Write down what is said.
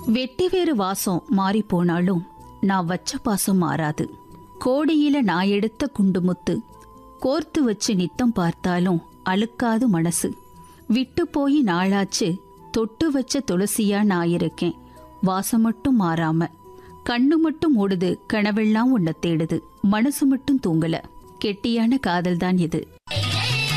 வெட்டி வேறு வாசம் மாறி போனாலும் நான் வச்ச பாசம் மாறாது. கோடியில நான் எடுத்த குண்டுமுத்து கோர்த்து வச்சு நித்தம் பார்த்தாலும் அழுக்காது மனசு. விட்டு போய் நாளாச்சு தொட்டு வச்ச துளசியா நான் இருக்கேன், வாசம் மட்டும் மாறாம. கண்ணு மட்டும் ஓடுது, கனவெல்லாம் உன்னை தேடுது, மனசு மட்டும் தூங்கல. கெட்டியான காதல் தான் இது.